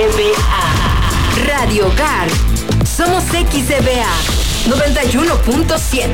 Radio Hogar. Somos XEBA 91.7.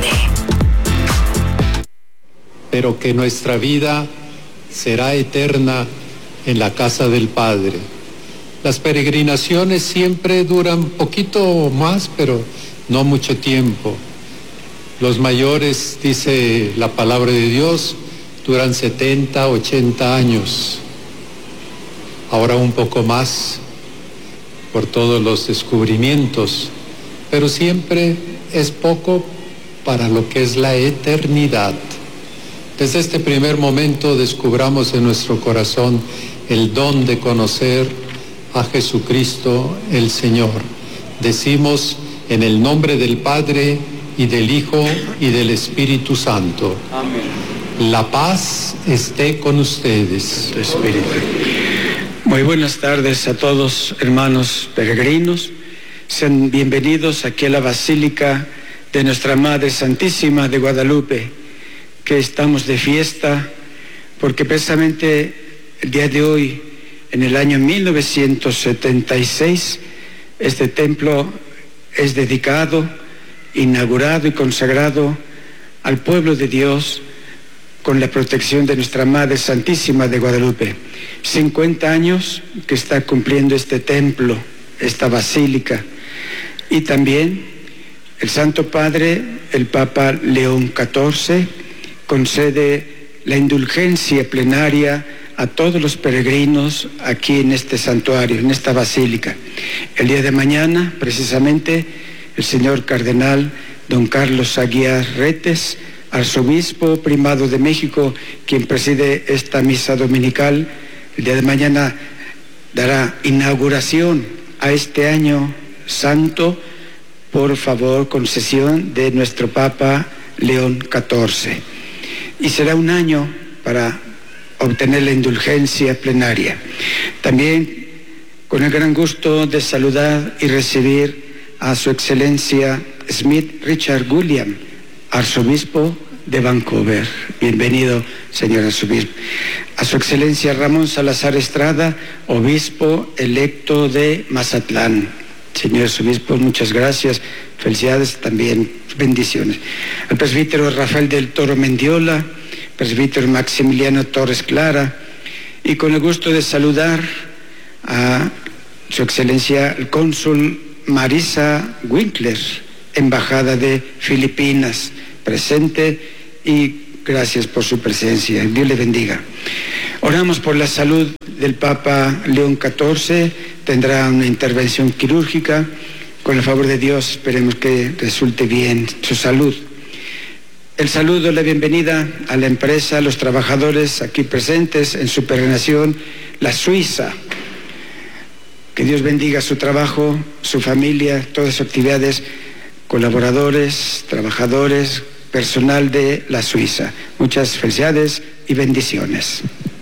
Pero que nuestra vida será eterna en la casa del Padre. Las peregrinaciones siempre duran poquito más, pero no mucho tiempo. Los mayores, dice la palabra de Dios, duran 70, 80 años. Ahora un poco más por todos los descubrimientos, pero siempre es poco para lo que es la eternidad. Desde este primer momento descubramos en nuestro corazón el don de conocer a Jesucristo el Señor. Decimos en el nombre del Padre y del Hijo y del Espíritu Santo. Amén. La paz esté con ustedes. Tu espíritu. Muy buenas tardes a todos, hermanos peregrinos. Sean bienvenidos aquí a la Basílica de Nuestra Madre Santísima de Guadalupe, que estamos de fiesta porque precisamente el día de hoy, en el año 1976, este templo es dedicado, inaugurado y consagrado al pueblo de Dios con la protección de Nuestra Madre Santísima de Guadalupe. 50 años que está cumpliendo este templo, esta basílica. Y también el Santo Padre, el Papa León XIV, concede la indulgencia plenaria a todos los peregrinos aquí en este santuario, en esta basílica. El día de mañana, precisamente, el señor cardenal don Carlos Aguiar Retes, arzobispo primado de México, quien preside esta misa dominical, el día de mañana dará inauguración a este año santo, por favor, concesión de nuestro Papa León XIV. Y será un año para obtener la indulgencia plenaria. También con el gran gusto de saludar y recibir a su excelencia Smith Richard William, arzobispo de Vancouver. Bienvenido, señor arzobispo. A su excelencia Ramón Salazar Estrada, obispo electo de Mazatlán. Señor arzobispo, muchas gracias, felicidades también, bendiciones. Al presbítero Rafael del Toro Mendiola, presbítero Maximiliano Torres Clara, y con el gusto de saludar a su excelencia el cónsul Marisa Winkler, embajada de Filipinas, presente, y gracias por su presencia. Dios le bendiga. Oramos por la salud del Papa León XIV. Tendrá una intervención quirúrgica. Con el favor de Dios, esperemos que resulte bien su salud. El saludo, la bienvenida a la empresa, a los trabajadores aquí presentes en su peregrinación, la Suiza. Que Dios bendiga su trabajo, su familia, todas sus actividades, colaboradores, trabajadores, personal de la Suiza. Muchas felicidades y bendiciones.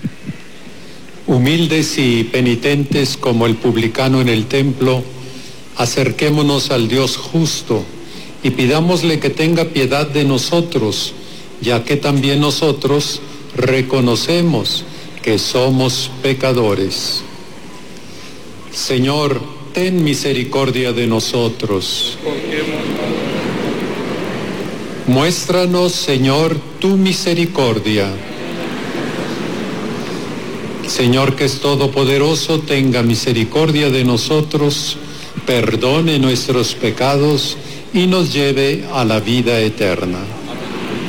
Humildes y penitentes como el publicano en el templo, acerquémonos al Dios justo y pidámosle que tenga piedad de nosotros, ya que también nosotros reconocemos que somos pecadores. Señor, ten misericordia de nosotros. Muéstranos, Señor, tu misericordia. Señor, que es todopoderoso, tenga misericordia de nosotros, perdone nuestros pecados y nos lleve a la vida eterna.